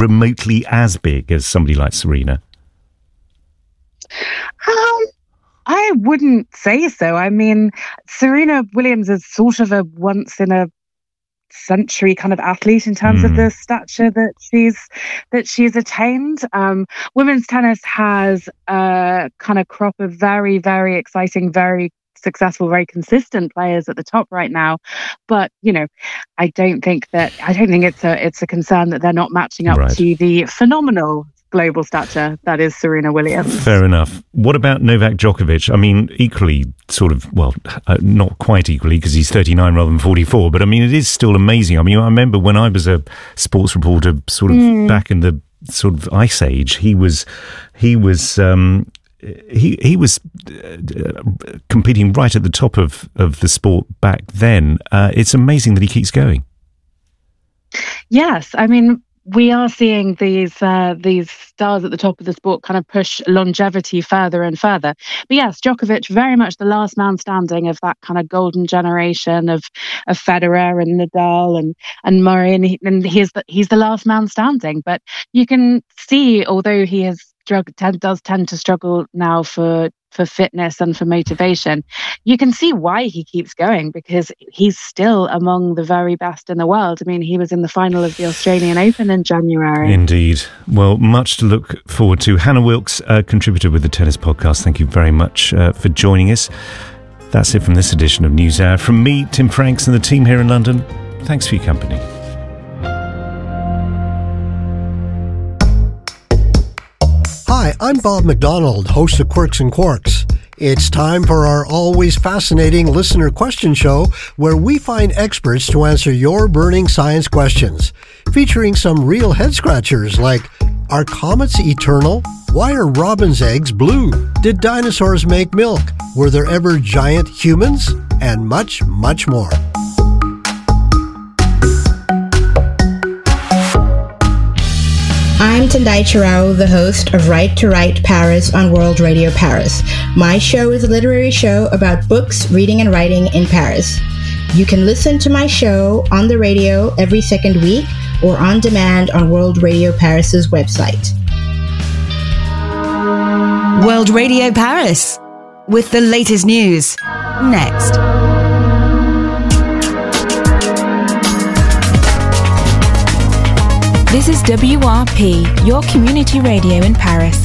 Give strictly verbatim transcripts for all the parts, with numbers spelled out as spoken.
remotely as big as somebody like Serena? Um, I wouldn't say so. I mean, Serena Williams is sort of a once in a century kind of athlete in terms mm. of the stature that she's that she's attained. Um, women's tennis has a kind of crop of very, very exciting, very successful, very consistent players at the top right now. But you know, I don't think that I don't think it's a it's a concern that they're not matching up right. to the phenomenal global stature that is Serena Williams. Fair enough. What about Novak Djokovic? I mean, equally sort of, well, uh, not quite equally because he's thirty-nine rather than forty-four, but I mean, it is still amazing. I mean, I remember when I was a sports reporter sort of mm. back in the sort of ice age, he was, he was, um, he he was uh, competing right at the top of, of the sport back then. Uh, it's amazing that he keeps going. Yes, I mean, we are seeing these uh, these stars at the top of the sport kind of push longevity further and further. But yes, Djokovic, very much the last man standing of that kind of golden generation of of Federer and Nadal and and Murray, and, he, and he's the, he's the last man standing. But you can see, although he has drug, tend, does tend to struggle now for for fitness and for motivation, you can see why he keeps going, because he's still among the very best in the world. I mean, he was in the final of the Australian Open in January. Indeed. Well, much to look forward to. Hannah Wilkes, a contributor with the Tennis Podcast, thank you very much uh, for joining us. That's it from this edition of NewsHour. From me, Tim Franks, and the team here in London, thanks for your company. Hi, I'm Bob McDonald, host of Quirks and Quarks. It's time for our always fascinating listener question show, where we find experts to answer your burning science questions, featuring some real head-scratchers like, are comets eternal? Why are robins' eggs blue? Did dinosaurs make milk? Were there ever giant humans? And much, much more. I'm Tendai Chirao, the host of Right to Write Paris on World Radio Paris. My show is a literary show about books, reading, and writing in Paris. You can listen to my show on the radio every second week or on demand on World Radio Paris's website. World Radio Paris, with the latest news. Next. This is W R P, your community radio in Paris.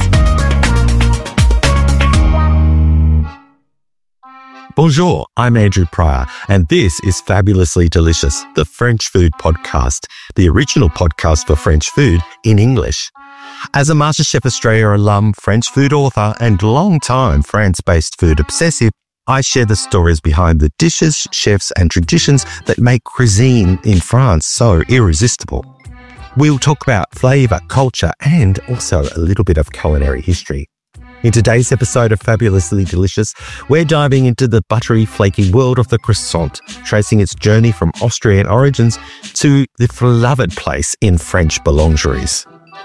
Bonjour, I'm Andrew Pryor, and this is Fabulously Delicious, the French food podcast, the original podcast for French food in English. As a MasterChef Australia alum, French food author, and long-time France-based food obsessive, I share the stories behind the dishes, chefs, and traditions that make cuisine in France so irresistible. We'll talk about flavour, culture, and also a little bit of culinary history. In today's episode of Fabulously Delicious, we're diving into the buttery, flaky world of the croissant, tracing its journey from Austrian origins to the beloved place in French boulangeries.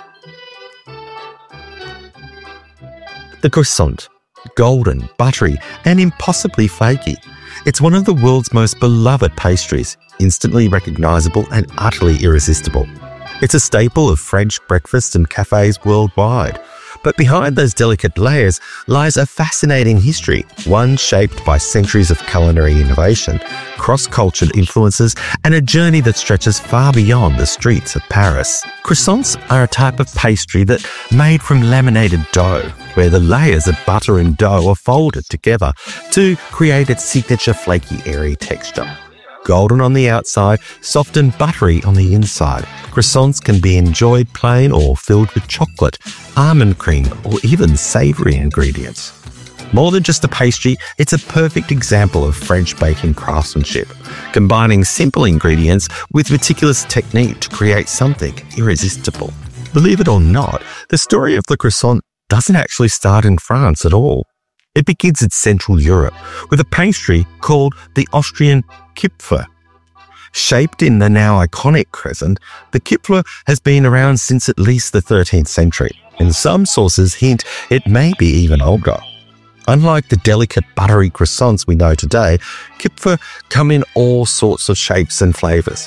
The croissant, golden, buttery, and impossibly flaky. It's one of the world's most beloved pastries, instantly recognisable and utterly irresistible. It's a staple of French breakfasts and cafes worldwide. But behind those delicate layers lies a fascinating history, one shaped by centuries of culinary innovation, cross-cultured influences, and a journey that stretches far beyond the streets of Paris. Croissants are a type of pastry that made from laminated dough, where the layers of butter and dough are folded together to create its signature flaky, airy texture. Golden on the outside, soft and buttery on the inside. Croissants can be enjoyed plain or filled with chocolate, almond cream, or even savoury ingredients. More than just a pastry, it's a perfect example of French baking craftsmanship, combining simple ingredients with meticulous technique to create something irresistible. Believe it or not, the story of the croissant doesn't actually start in France at all. It begins in Central Europe with a pastry called the Austrian Kipfer. Shaped in the now iconic crescent, the Kipfer has been around since at least the thirteenth century, and some sources hint it may be even older. Unlike the delicate buttery croissants we know today, Kipfer come in all sorts of shapes and flavours.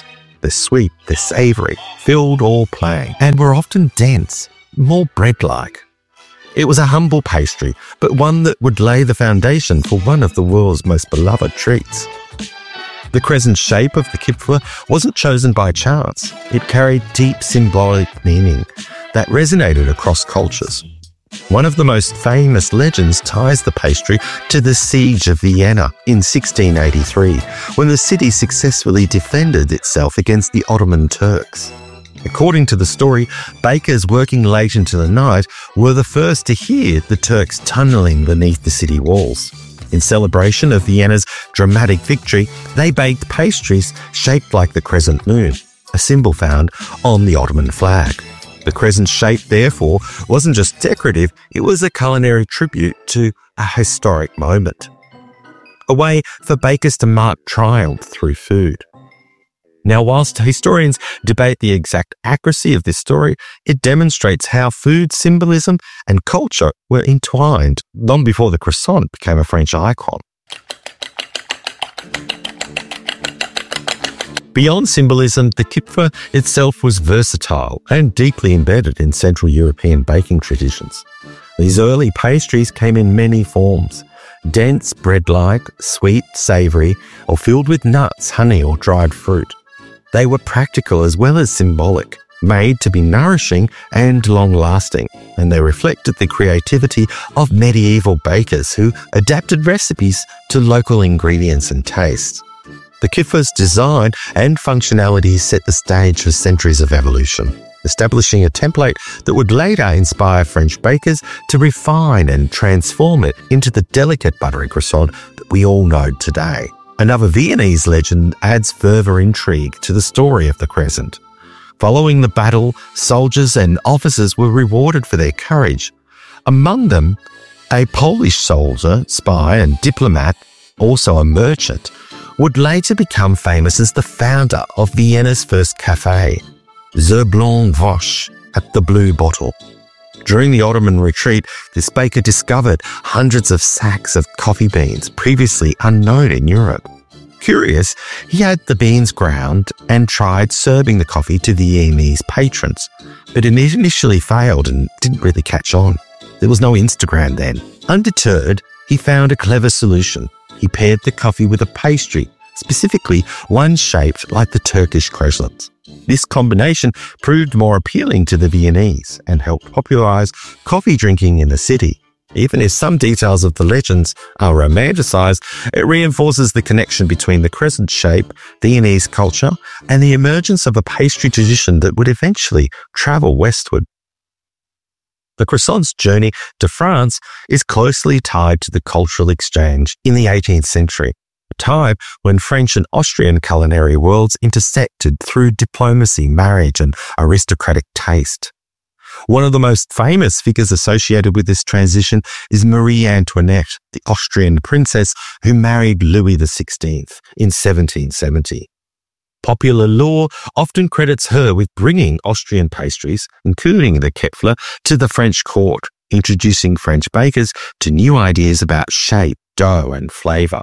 they're sweet, they're savoury, filled or plain, and were often dense, more bread-like. It was a humble pastry, but one that would lay the foundation for one of the world's most beloved treats. The crescent shape of the kipfer wasn't chosen by chance. It carried deep symbolic meaning that resonated across cultures. One of the most famous legends ties the pastry to the Siege of Vienna in sixteen eighty-three, when the city successfully defended itself against the Ottoman Turks. According to the story, bakers working late into the night were the first to hear the Turks tunnelling beneath the city walls. In celebration of Vienna's dramatic victory, they baked pastries shaped like the crescent moon, a symbol found on the Ottoman flag. The crescent shape, therefore, wasn't just decorative, it was a culinary tribute to a historic moment. A way for bakers to mark triumph through food. Now, whilst historians debate the exact accuracy of this story, it demonstrates how food symbolism and culture were entwined long before the croissant became a French icon. Beyond symbolism, the kipfer itself was versatile and deeply embedded in Central European baking traditions. These early pastries came in many forms: dense, bread-like, sweet, savoury, or filled with nuts, honey, or dried fruit. They were practical as well as symbolic, made to be nourishing and long-lasting, and they reflected the creativity of medieval bakers who adapted recipes to local ingredients and tastes. The kipfer's design and functionality set the stage for centuries of evolution, establishing a template that would later inspire French bakers to refine and transform it into the delicate buttery croissant that we all know today. Another Viennese legend adds further intrigue to the story of the crescent. Following the battle, soldiers and officers were rewarded for their courage. Among them, a Polish soldier, spy and diplomat, also a merchant, would later become famous as the founder of Vienna's first café, The Blonde Vache, at the Blue Bottle. During the Ottoman retreat, this baker discovered hundreds of sacks of coffee beans previously unknown in Europe. Curious, he had the beans ground and tried serving the coffee to Viennese patrons, but it initially failed and didn't really catch on. There was no Instagram then. Undeterred, he found a clever solution. He paired the coffee with a pastry, specifically one shaped like the Turkish crescent. This combination proved more appealing to the Viennese and helped popularise coffee drinking in the city. Even if some details of the legends are romanticised, it reinforces the connection between the crescent shape, Viennese culture, and the emergence of a pastry tradition that would eventually travel westward. The croissant's journey to France is closely tied to the cultural exchange in the eighteenth century, a time when French and Austrian culinary worlds intersected through diplomacy, marriage, and aristocratic taste. One of the most famous figures associated with this transition is Marie Antoinette, the Austrian princess who married Louis the sixteenth in seventeen seventy. Popular lore often credits her with bringing Austrian pastries, including the kipfer, to the French court, introducing French bakers to new ideas about shape, dough, and flavour.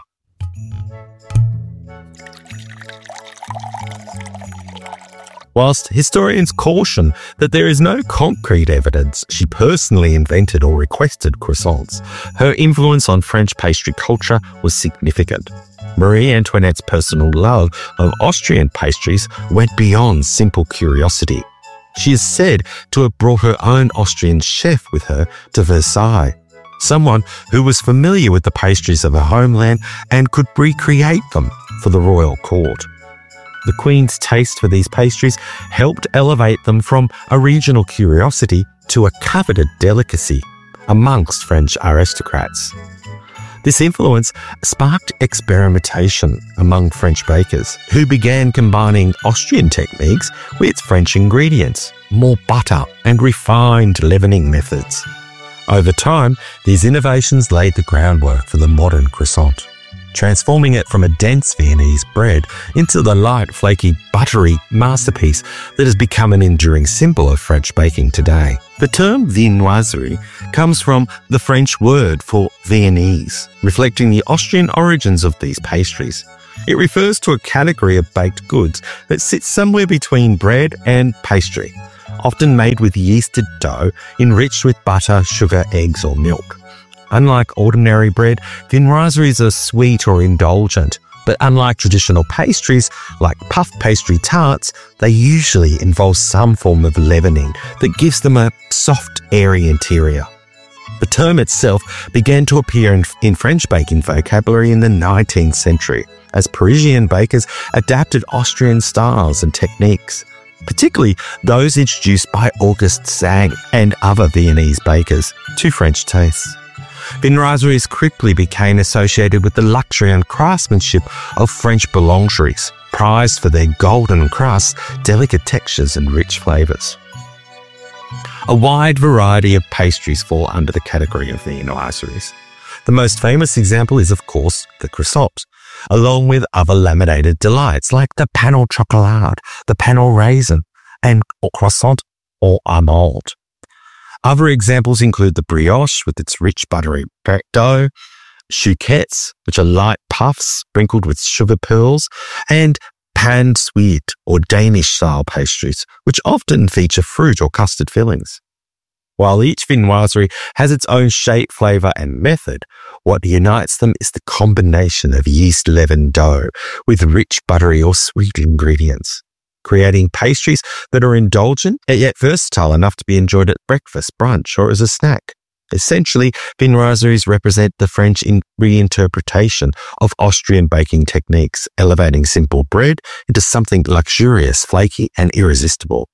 Whilst historians caution that there is no concrete evidence she personally invented or requested croissants, her influence on French pastry culture was significant. Marie Antoinette's personal love of Austrian pastries went beyond simple curiosity. She is said to have brought her own Austrian chef with her to Versailles, someone who was familiar with the pastries of her homeland and could recreate them for the royal court. The Queen's taste for these pastries helped elevate them from a regional curiosity to a coveted delicacy amongst French aristocrats. This influence sparked experimentation among French bakers, who began combining Austrian techniques with French ingredients, more butter, and refined leavening methods. Over time, these innovations laid the groundwork for the modern croissant. transforming it from a dense Viennese bread into the light, flaky, buttery masterpiece that has become an enduring symbol of French baking today. The term viennoiserie comes from the French word for Viennese, reflecting the Austrian origins of these pastries. It refers to a category of baked goods that sits somewhere between bread and pastry, often made with yeasted dough enriched with butter, sugar, eggs or milk. Unlike ordinary bread, viennoiseries are sweet or indulgent, but unlike traditional pastries like puff pastry tarts, they usually involve some form of leavening that gives them a soft, airy interior. The term itself began to appear in, in French baking vocabulary in the nineteenth century as Parisian bakers adapted Austrian styles and techniques, particularly those introduced by Auguste Sagne and other Viennese bakers to French tastes. Viennoiseries quickly became associated with the luxury and craftsmanship of French boulangeries, prized for their golden crusts, delicate textures and rich flavours. A wide variety of pastries fall under the category of viennoiseries. The most famous example is, of course, the croissant, along with other laminated delights like the pain au chocolat, the pain au raisin, and croissant au amande. Other examples include the brioche with its rich buttery dough, chouquettes, which are light puffs sprinkled with sugar pearls, and pan sweet or Danish-style pastries, which often feature fruit or custard fillings. While each viennoiserie has its own shape, flavour and method, what unites them is the combination of yeast-leavened dough with rich buttery or sweet ingredients, creating pastries that are indulgent yet versatile enough to be enjoyed at breakfast, brunch or as a snack. Essentially, viennoiseries represent the French in- reinterpretation of Austrian baking techniques, elevating simple bread into something luxurious, flaky and irresistible.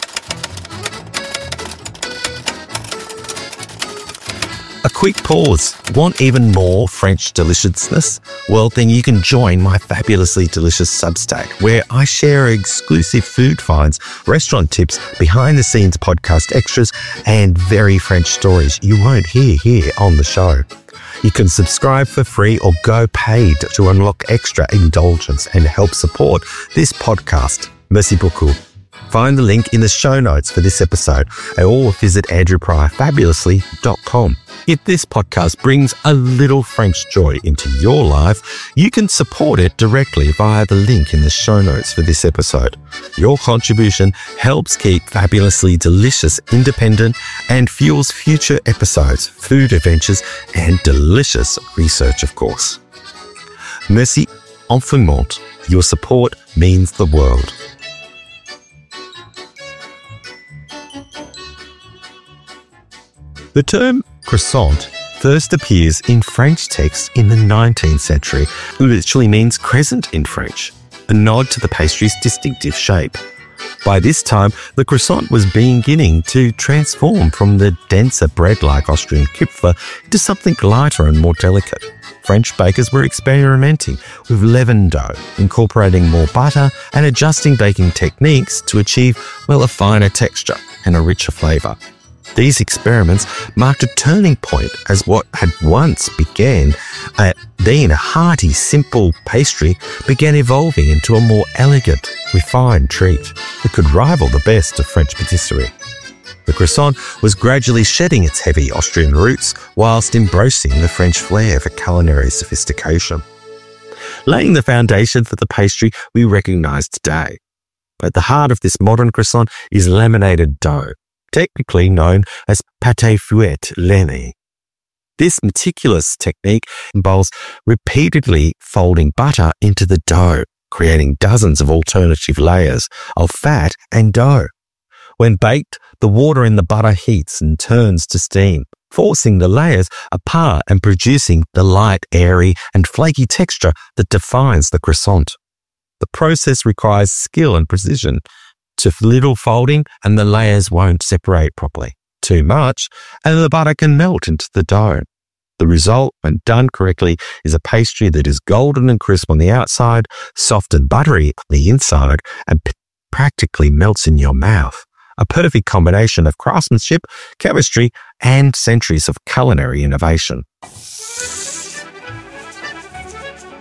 A quick pause. Want even more French deliciousness? Well, then you can join my Fabulously Delicious Substack, where I share exclusive food finds, restaurant tips, behind-the-scenes podcast extras, and very French stories you won't hear here on the show. You can subscribe for free or go paid to unlock extra indulgence and help support this podcast. Merci beaucoup. Find the link in the show notes for this episode or visit andrew pryor fabulously dot com. If this podcast brings a little French joy into your life, you can support it directly via the link in the show notes for this episode. Your contribution helps keep Fabulously Delicious independent and fuels future episodes, food adventures, and delicious research, of course. Merci infiniment. Your support means the world. The term croissant first appears in French texts in the nineteenth century. It literally means crescent in French, a nod to the pastry's distinctive shape. By this time, the croissant was beginning to transform from the denser bread-like Austrian Kipfer into something lighter and more delicate. French bakers were experimenting with leavened dough, incorporating more butter and adjusting baking techniques to achieve, well, a finer texture and a richer flavour. These experiments marked a turning point as what had once began at being a hearty, simple pastry began evolving into a more elegant, refined treat that could rival the best of French patisserie. The croissant was gradually shedding its heavy Austrian roots whilst embracing the French flair for culinary sophistication, laying the foundation for the pastry we recognise today. At the heart of this modern croissant is laminated dough, technically known as pâté fouette laine. This meticulous technique involves repeatedly folding butter into the dough, creating dozens of alternative layers of fat and dough. When baked, the water in the butter heats and turns to steam, forcing the layers apart and producing the light, airy and flaky texture that defines the croissant. The process requires skill and precision. Too little folding and the layers won't separate properly. Too much and the butter can melt into the dough. The result, when done correctly, is a pastry that is golden and crisp on the outside, soft and buttery on the inside, and p- practically melts in your mouth. A perfect combination of craftsmanship, chemistry, and centuries of culinary innovation.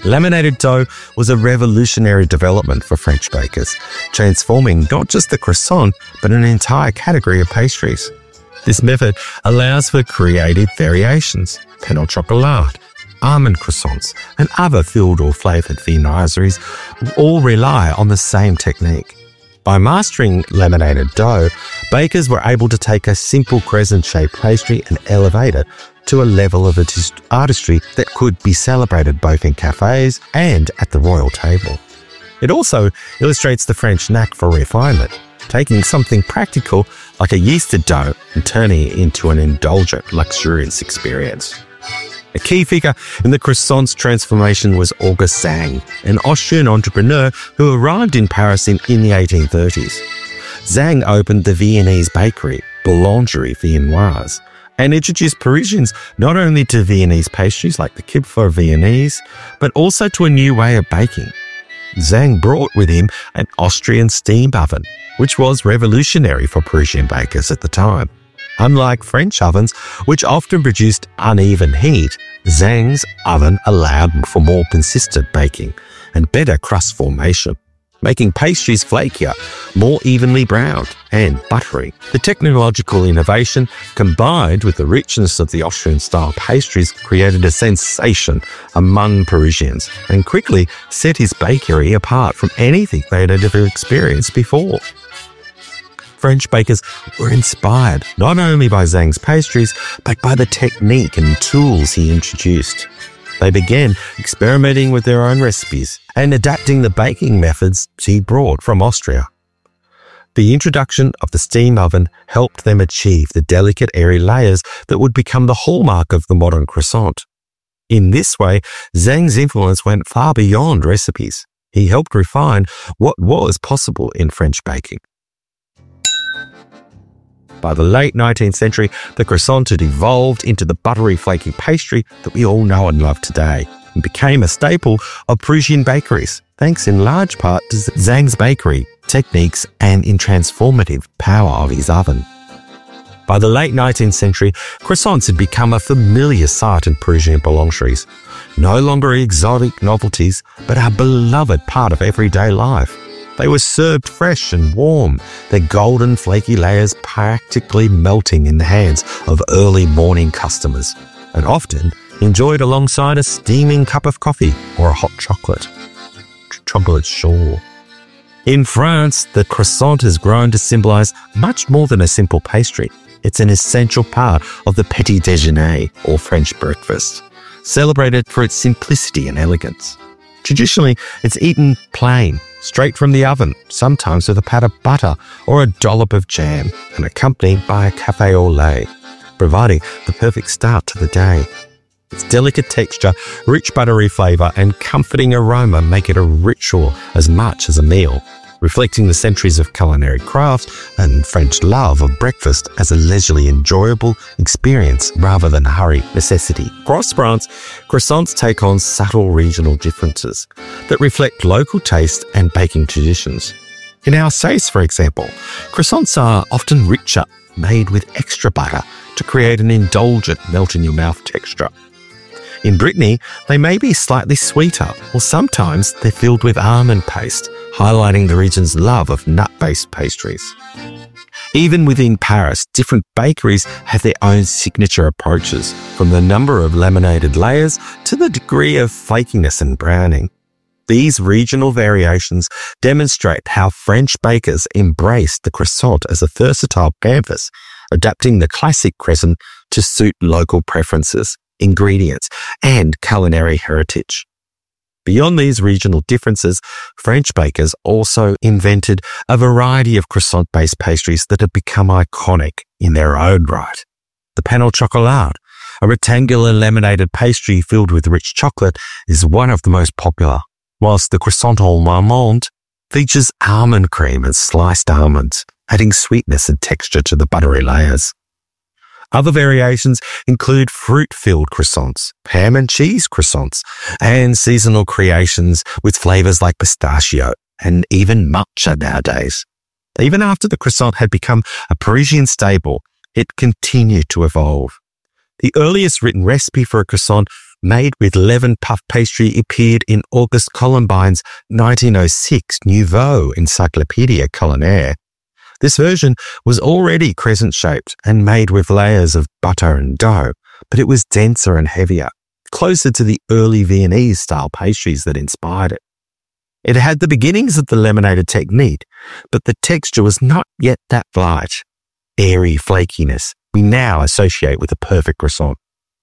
Laminated dough was a revolutionary development for French bakers, transforming not just the croissant, but an entire category of pastries. This method allows for creative variations. Pain au chocolat, almond croissants, and other filled or flavoured viennoiseries all rely on the same technique. By mastering laminated dough, bakers were able to take a simple crescent-shaped pastry and elevate it to a level of artistry that could be celebrated both in cafes and at the royal table. It also illustrates the French knack for refinement, taking something practical like a yeasted dough and turning it into an indulgent, luxurious experience. A key figure in the croissant's transformation was August Zang, an Austrian entrepreneur who arrived in Paris in, in the eighteen thirties. Zang opened the Viennese bakery, Boulangerie Viennoise, and introduced Parisians not only to Viennese pastries like the Kipferl Viennese, but also to a new way of baking. Zang brought with him an Austrian steam oven, which was revolutionary for Parisian bakers at the time. Unlike French ovens, which often produced uneven heat, Zang's oven allowed for more consistent baking and better crust formation, making pastries flakier, more evenly browned and buttery. The technological innovation, combined with the richness of the Austrian-style pastries, created a sensation among Parisians and quickly set his bakery apart from anything they had ever experienced before. French bakers were inspired not only by Zang's pastries, but by the technique and tools he introduced. They began experimenting with their own recipes and adapting the baking methods he brought from Austria. The introduction of the steam oven helped them achieve the delicate, airy layers that would become the hallmark of the modern croissant. In this way, Zang's influence went far beyond recipes. He helped refine what was possible in French baking. By the late nineteenth century, the croissant had evolved into the buttery, flaky pastry that we all know and love today and became a staple of Parisian bakeries, thanks in large part to Zang's bakery techniques and in transformative power of his oven. By the late nineteenth century, croissants had become a familiar sight in Parisian boulangeries, no longer exotic novelties, but a beloved part of everyday life. They were served fresh and warm, their golden flaky layers practically melting in the hands of early morning customers, and often enjoyed alongside a steaming cup of coffee or a hot chocolate. Chocolate chaud. In France, the croissant has grown to symbolize much more than a simple pastry. It's an essential part of the petit déjeuner or French breakfast, celebrated for its simplicity and elegance. Traditionally, it's eaten plain, straight from the oven, sometimes with a pat of butter or a dollop of jam, and accompanied by a café au lait, providing the perfect start to the day. Its delicate texture, rich buttery flavour, and comforting aroma make it a ritual as much as a meal, reflecting the centuries of culinary craft and French love of breakfast as a leisurely, enjoyable experience rather than hurried necessity. Across France, croissants take on subtle regional differences that reflect local taste and baking traditions. In Alsace, for example, croissants are often richer, made with extra butter to create an indulgent melt-in-your-mouth texture. In Brittany, they may be slightly sweeter, or sometimes they're filled with almond paste, highlighting the region's love of nut-based pastries. Even within Paris, different bakeries have their own signature approaches, from the number of laminated layers to the degree of flakiness and browning. These regional variations demonstrate how French bakers embraced the croissant as a versatile canvas, adapting the classic crescent to suit local preferences, ingredients, and culinary heritage. Beyond these regional differences, French bakers also invented a variety of croissant-based pastries that have become iconic in their own right. The pain au chocolat, a rectangular laminated pastry filled with rich chocolate, is one of the most popular, whilst the croissant en marmande features almond cream and sliced almonds, adding sweetness and texture to the buttery layers. Other variations include fruit-filled croissants, ham and cheese croissants, and seasonal creations with flavours like pistachio and even matcha nowadays. Even after the croissant had become a Parisian staple, it continued to evolve. The earliest written recipe for a croissant made with leavened puff pastry appeared in Auguste Colombine's nineteen oh six Nouveau Encyclopédia Culinaire. This version was already crescent-shaped and made with layers of butter and dough, but it was denser and heavier, closer to the early Viennese-style pastries that inspired it. It had the beginnings of the laminated technique, but the texture was not yet that light, airy flakiness we now associate with a perfect croissant.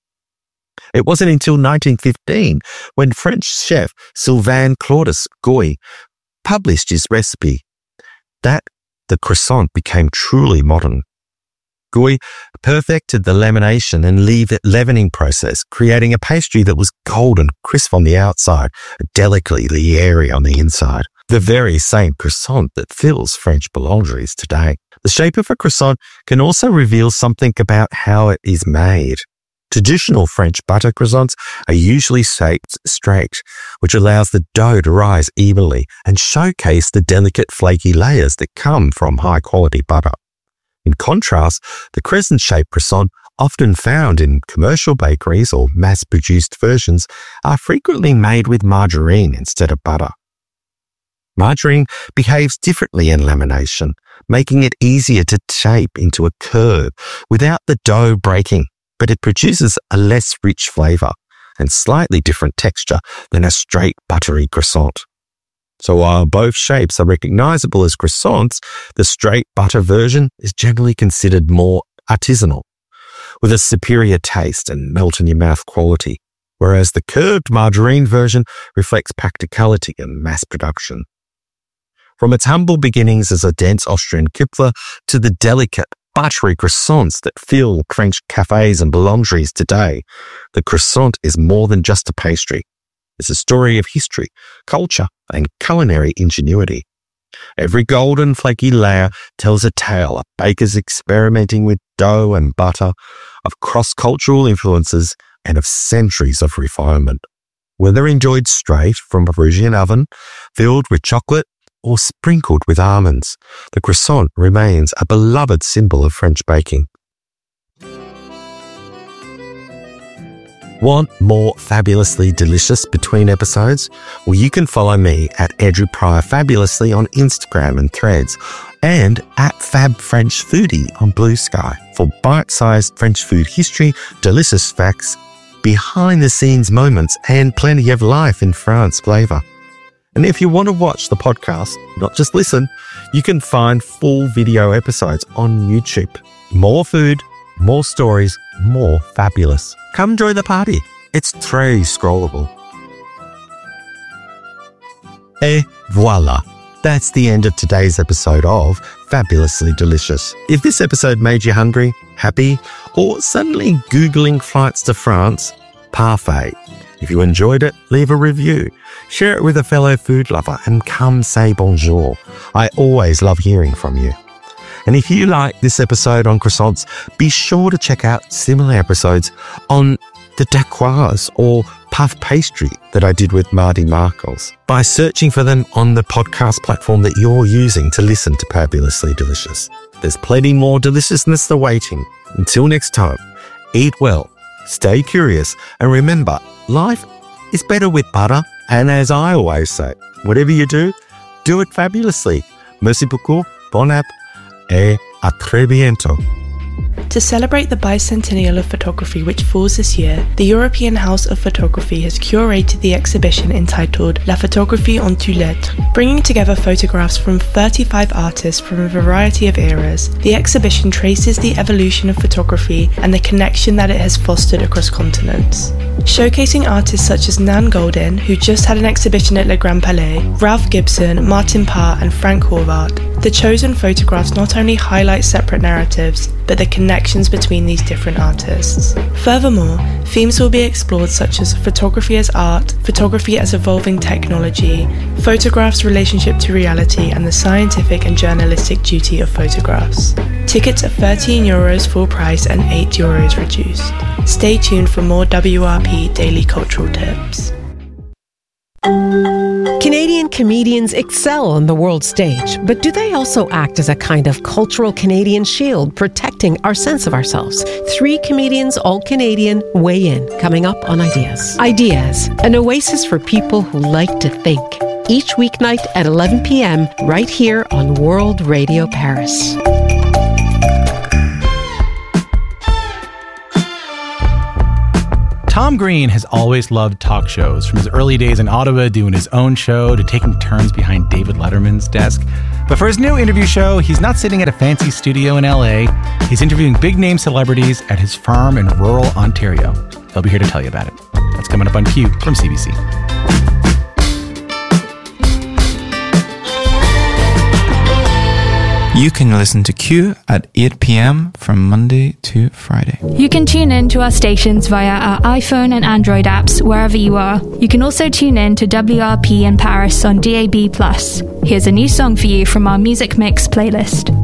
It wasn't until nineteen fifteen when French chef Sylvain Claudius Gouy published his recipe that the croissant became truly modern. Gouy perfected the lamination and leavening process, creating a pastry that was golden, crisp on the outside, delicately airy on the inside. The very same croissant that fills French boulangeries today. The shape of a croissant can also reveal something about how it is made. Traditional French butter croissants are usually shaped straight, which allows the dough to rise evenly and showcase the delicate flaky layers that come from high-quality butter. In contrast, the crescent-shaped croissant, often found in commercial bakeries or mass-produced versions, are frequently made with margarine instead of butter. Margarine behaves differently in lamination, making it easier to shape into a curve without the dough breaking, but it produces a less rich flavour and slightly different texture than a straight buttery croissant. So while both shapes are recognisable as croissants, the straight butter version is generally considered more artisanal, with a superior taste and melt-in-your-mouth quality, whereas the curved margarine version reflects practicality and mass production. From its humble beginnings as a dense Austrian Kipfler to the delicate, buttery croissants that fill French cafes and boulangeries today, the croissant is more than just a pastry. It's a story of history, culture, and culinary ingenuity. Every golden, flaky layer tells a tale of bakers experimenting with dough and butter, of cross-cultural influences, and of centuries of refinement. Whether enjoyed straight from a Parisian oven, filled with chocolate, or sprinkled with almonds, the croissant remains a beloved symbol of French baking. Want more fabulously delicious between episodes? Well, you can follow me at Andrew Pryor Fabulously on Instagram and Threads, and at Fab French Foodie on Blue Sky for bite-sized French food history, delicious facts, behind-the-scenes moments, and plenty of life in France flavour. And if you want to watch the podcast, not just listen, you can find full video episodes on YouTube. More food, more stories, more fabulous. Come join the party. It's très scrollable. Et voila. That's the end of today's episode of Fabulously Delicious. If this episode made you hungry, happy, or suddenly Googling flights to France, parfait. If you enjoyed it, leave a review. Share it with a fellow food lover and come say bonjour. I always love hearing from you. And if you like this episode on croissants, be sure to check out similar episodes on the dacquoise or puff pastry that I did with Marty Markles by searching for them on the podcast platform that you're using to listen to Fabulously Delicious. There's plenty more deliciousness awaiting. Until next time, eat well, stay curious, and remember, life is better with butter. And as I always say, whatever you do, do it fabulously. Merci beaucoup, bon app, et à très bientôt. To celebrate the bicentennial of photography which falls this year, the European House of Photography has curated the exhibition entitled La Photographie en toutes lettres, bringing together photographs from thirty-five artists from a variety of eras. The exhibition traces the evolution of photography and the connection that it has fostered across continents. Showcasing artists such as Nan Goldin, who just had an exhibition at Le Grand Palais, Ralph Gibson, Martin Parr and Frank Horvath, the chosen photographs not only highlight separate narratives, but the connections between these different artists. Furthermore, themes will be explored such as photography as art, photography as evolving technology, photographs' relationship to reality, and the scientific and journalistic duty of photographs. Tickets are thirteen euros full price and eight euros reduced. Stay tuned for more W R P daily cultural tips. Canadian comedians excel on the world stage, but do they also act as a kind of cultural Canadian shield, protecting our sense of ourselves? Three comedians, all Canadian, weigh in, coming up on Ideas. Ideas, an oasis for people who like to think. Each weeknight at eleven p.m, right here on World Radio Paris. Tom Green has always loved talk shows, from his early days in Ottawa doing his own show to taking turns behind David Letterman's desk. But for his new interview show, he's not sitting at a fancy studio in L A. He's interviewing big-name celebrities at his farm in rural Ontario. He'll be here to tell you about it. That's coming up on Q from C B C. You can listen to Q at eight p.m. from Monday to Friday. You can tune in to our stations via our iPhone and Android apps wherever you are. You can also tune in to W R P in Paris on D A B plus. Here's a new song for you from our Music Mix playlist.